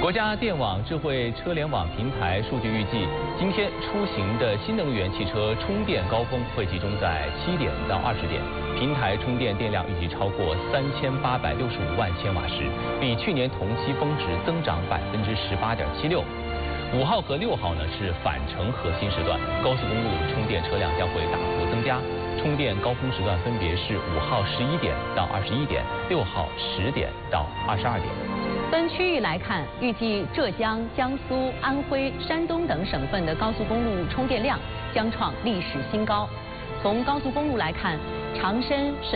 国家电网智慧车联网平台数据预计，今天出行的新能源汽车充电高峰会集中在7点到20点，平台充电电量预计超过3865万千瓦时，比去年同期峰值增长18.76%。5号和6号呢是返程核心时段，高速公路充电车辆将会大幅增加，充电高峰时段分别是5号11点到21点，6号10点到22点。 分区域来看，预计浙江、江苏、安徽、山东等省份的高速公路充电量将创历史新高。从高速公路来看，长深、